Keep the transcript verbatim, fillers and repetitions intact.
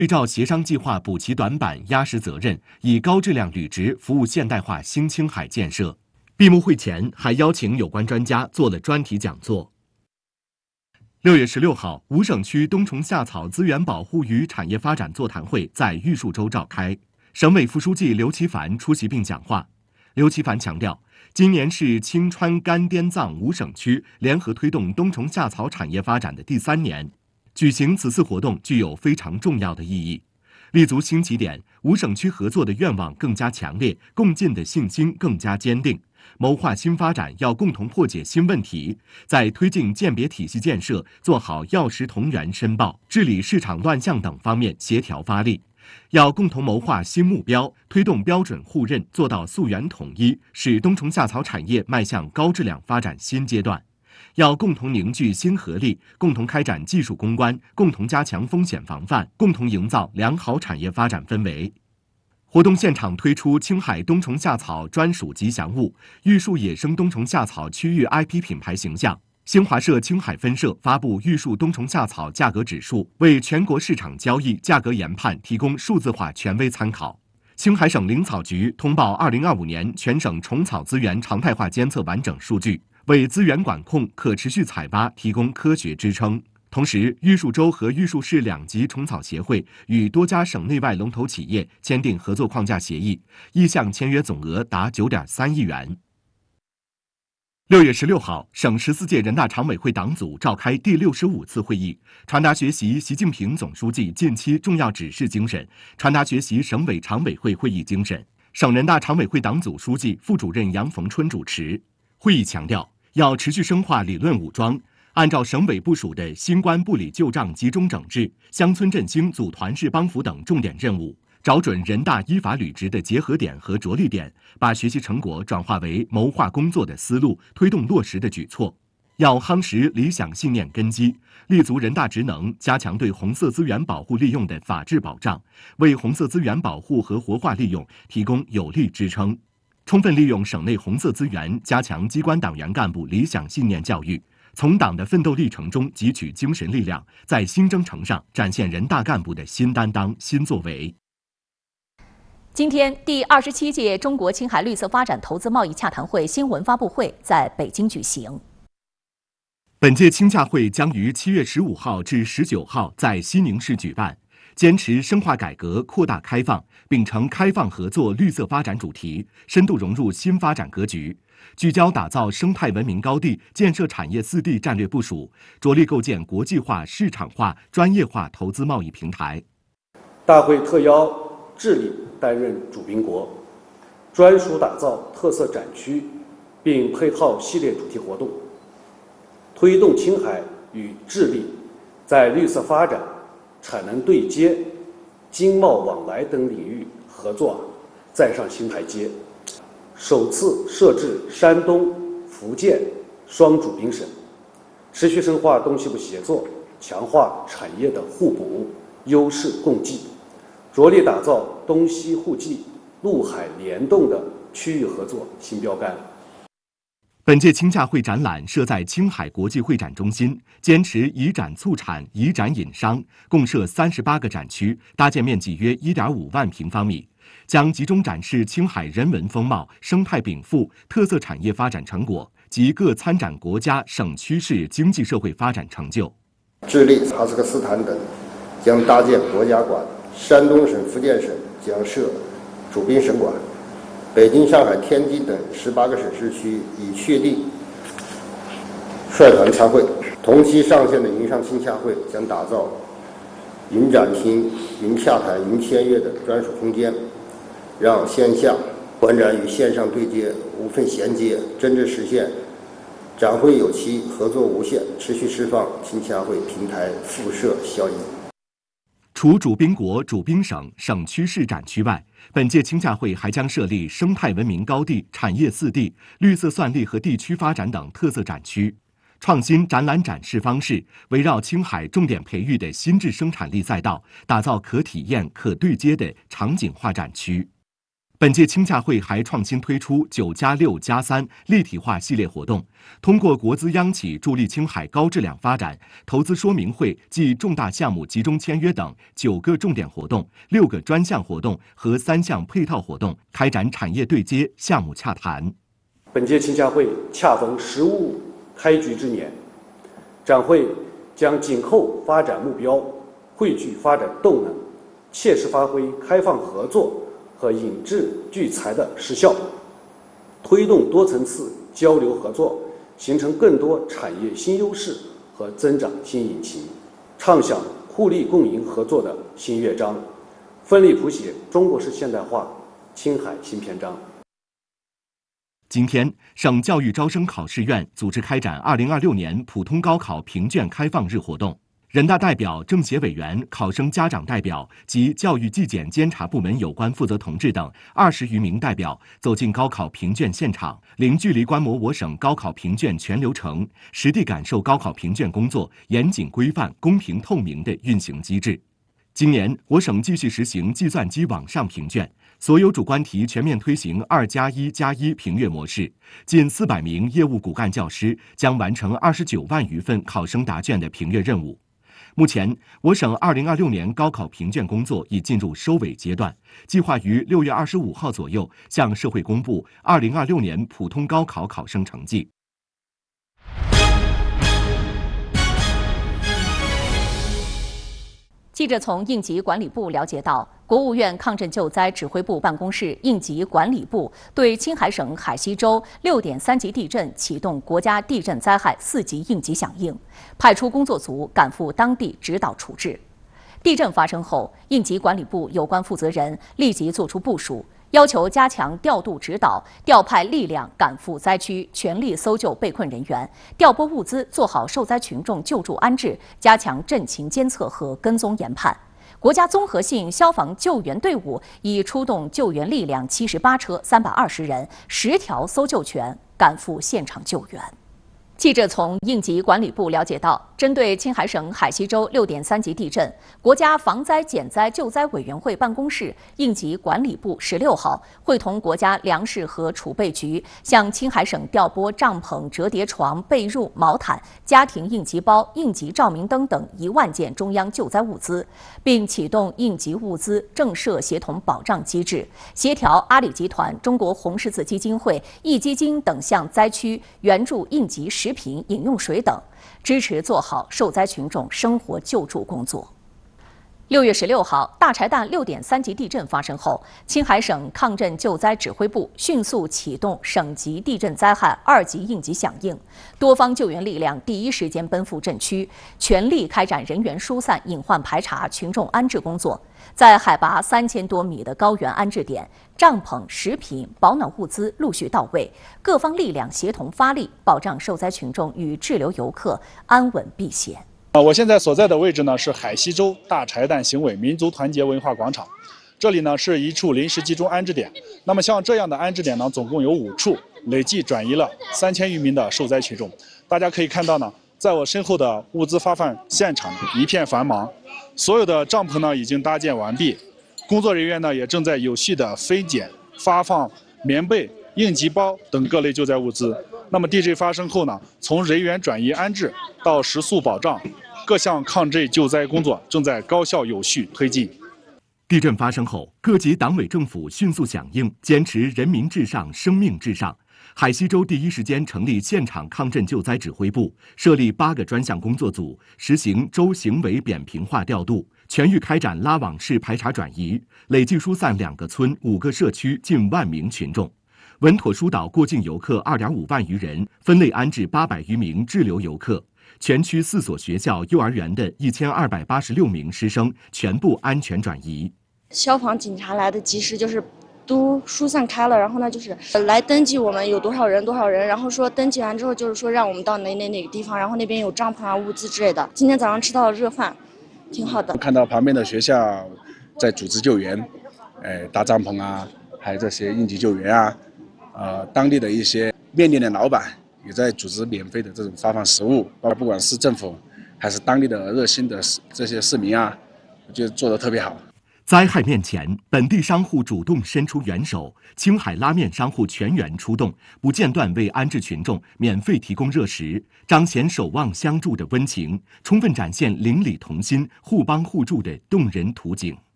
对照协商计划补齐短板、压实责任，以高质量履职服务现代化新青海建设。闭幕会前还邀请有关专家做了专题讲座。六月十六号，五省区冬虫夏草资源保护与产业发展座谈会在玉树州召开，省委副书记刘奇凡出席并讲话。刘奇凡强调，今年是青川甘滇藏五省区联合推动冬虫夏草产业发展的第三年，举行此次活动具有非常重要的意义。立足新起点，五省区合作的愿望更加强烈，共进的信心更加坚定。谋划新发展要共同破解新问题，在推进鉴别体系建设、做好药食同源申报、治理市场乱象等方面协调发力。要共同谋划新目标，推动标准互认，做到溯源统一，使冬虫夏草产业迈向高质量发展新阶段。要共同凝聚新合力，共同开展技术攻关，共同加强风险防范，共同营造良好产业发展氛围。活动现场推出青海冬虫夏草专属吉祥物、玉树野生冬虫夏草区域 I P 品牌形象。新华社青海分社发布玉树冬虫夏草价格指数，为全国市场交易价格研判提供数字化权威参考。青海省林草局通报二零二五年全省虫草资源常态化监测完整数据，为资源管控、可持续采挖提供科学支撑。同时，玉树州和玉树市两级虫草协会与多家省内外龙头企业签订合作框架协议，意向签约总额达九点三亿元。六月十六号，省十四届人大常委会党组召开第六十五次会议，传达学习习近平总书记近期重要指示精神，传达学习省委常委会会议精神。省人大常委会党组书记、副主任杨逢春主持。会议强调，要持续深化理论武装，按照省委部署的新冠部里旧账集中整治、乡村振兴组团式帮扶等重点任务，找准人大依法履职的结合点和着力点，把学习成果转化为谋划工作的思路，推动落实的举措。要夯实理想信念根基，立足人大职能，加强对红色资源保护利用的法治保障，为红色资源保护和活化利用提供有力支撑。充分利用省内红色资源，加强机关党员干部理想信念教育，从党的奋斗历程中汲取精神力量，在新征程上展现人大干部的新担当、新作为。 今天，第二十七届中国青海绿色发展投资贸易洽谈会新闻发布会在北京举行。 本届青洽会将于七月十五号至十九号在西宁市举办，坚持深化改革、扩大开放，秉承开放合作、绿色发展主题，深度融入新发展格局，聚焦打造生态文明高地、建设产业四地战略部署，着力构建国际化、市场化、专业化投资贸易平台。 大会特邀智利担任主宾国，专属打造特色展区，并配套系列主题活动，推动青海与智利在绿色发展、产能对接、经贸往来等领域合作再上新台阶。首次设置山东、福建双主宾省，持续深化东西部协作，强化产业的互补、优势共济，着力打造东西互济、陆海联动的区域合作新标杆。 本届青洽会展览设在青海国际会展中心，坚持以展促产、以展引商，共设三十八个展区，搭建面积约一点五万平方米，将集中展示青海人文风貌、生态禀赋、特色产业发展成果及各参展国家、省区市经济社会发展成就。 智利、哈萨克斯坦等将搭建国家馆，山东省、福建省将设主宾省馆。北京、上海、天津等十八个省市区已确定率团参会。同期上线的云上青洽会将打造云展厅、云洽谈、云签约的专属空间，让线下馆展与线上对接无缝衔接，真正实现展会有期、合作无限，持续释放青洽会平台辐射效应。 除主宾国、主宾省、省区市展区外，本届青洽会还将设立生态文明高地、产业四地、绿色算力和地区发展等特色展区，创新展览展示方式，围绕青海重点培育的新质生产力赛道，打造可体验、可对接的场景化展区。 本届青洽会还创新推出九加六加三立体化系列活动，通过国资央企助力青海高质量发展、投资说明会暨重大项目集中签约等九个重点活动、六个专项活动和三项配套活动，开展产业对接、项目洽谈。 本届青洽会恰逢“十五五”开局之年，展会将紧扣发展目标，汇聚发展动能，切实发挥开放合作和引智聚财的实效，推动多层次交流合作，形成更多产业新优势和增长新引擎，畅想互利共赢合作的新乐章，奋力谱写中国式现代化青海新篇章。 今天，省教育招生考试院组织开展二零二六年普通高考评卷开放日活动。人大代表、政协委员、考生家长代表及教育纪检监察部门有关负责同志等二十余名代表走进高考评卷现场，零距离观摩我省高考评卷全流程，实地感受高考评卷工作严谨规范、公平透明的运行机制。今年，我省继续实行计算机网上评卷。所有主观题全面推行二加一加一评阅模式，近四百名业务骨干教师将完成二十九万余份考生答卷的评阅任务。目前，我省二零二六年高考评卷工作已进入收尾阶段，计划于六月二十五号左右向社会公布二零二六年普通高考考生成绩。 记者从应急管理部了解到，国务院抗震救灾指挥部办公室应急管理部对青海省海西州六点三级地震启动国家地震灾害四级应急响应，派出工作组赶赴当地指导处置。地震发生后，应急管理部有关负责人立即作出部署，要求加强调度指导，调派力量赶赴灾区，全力搜救被困人员，调拨物资，做好受灾群众救助安置，加强震情监测和跟踪研判。国家综合性消防救援队伍已出动救援力量七十八车、三百二十人、十条搜救犬赶赴现场救援。记者从应急管理部了解到，针对青海省海西州六点三级地震，国家防灾减灾救灾委员会办公室应急管理部十六号会同国家粮食和储备局向青海省调拨帐篷、折叠床、被褥、毛毯、家庭应急包、应急照明灯等一万件中央救灾物资，并启动应急物资政涉协同保障机制，协调阿里集团、中国红十字基金会、壹基金等向灾区援助应急食品、饮用水等，支持做好受灾群众生活救助工作。六月十六号，大柴旦六点三级地震发生后，青海省抗震救灾指挥部迅速启动省级地震灾害二级应急响应，多方救援力量第一时间奔赴震区，全力开展人员疏散、隐患排查、群众安置工作。在海拔三千多米的高原安置点，帐篷、食品、保暖物资陆续到位，各方力量协同发力，保障受灾群众与滞留游客安稳避险。 啊，我现在所在的位置呢是海西州大柴旦行委民族团结文化广场，这里呢是一处临时集中安置点。那么像这样的安置点呢，总共有五处，累计转移了三千余名的受灾群众。大家可以看到呢，在我身后的物资发放现场一片繁忙，所有的帐篷呢已经搭建完毕，工作人员呢也正在有序的分拣发放棉被、应急包等各类救灾物资。那么地震发生后呢，从人员转移安置到食宿保障，各项抗震救灾工作正在高效有序推进。 地震发生后，各级党委政府迅速响应，坚持人民至上、生命至上。海西州第一时间成立现场抗震救灾指挥部，设立八个专项工作组，实行州行为扁平化调度，全域开展拉网式排查转移，累计疏散两个村、五个社区近万名群众。稳妥疏导过境游客二点五万余人，分类安置八百余名滞留游客。全区四所学校、幼儿园的一千二百八十六名师生全部安全转移。 消防警察来的及时，就是都疏散开了，然后呢，就是来登记我们有多少人多少人，然后说登记完之后，就是说让我们到哪哪哪个地方，然后那边有帐篷啊、物资之类的。今天早上吃到了热饭，挺好的。 看到旁边的学校在组织救援，哎，搭帐篷啊，还有这些应急救援啊。呃，当地的一些面店的老板也在组织免费的这种发放食物，包括不管是政府还是当地的热心的这些市民啊，我觉得做得特别好。 灾害面前，本地商户主动伸出援手，青海拉面商户全员出动，不间断为安置群众免费提供热食，彰显守望相助的温情，充分展现邻里同心、互帮互助的动人图景。